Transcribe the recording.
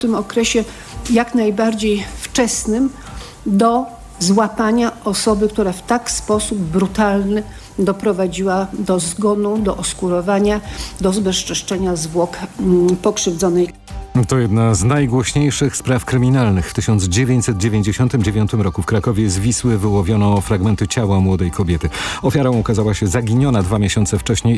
tym okresie jak najbardziej wczesnym do złapania osoby, która w tak sposób brutalny doprowadziła do zgonu, do oskurowania, do zbezczeszczenia zwłok pokrzywdzonej. To jedna z najgłośniejszych spraw kryminalnych. W 1999 roku w Krakowie z Wisły wyłowiono fragmenty ciała młodej kobiety. Ofiarą okazała się zaginiona 2 miesiące wcześniej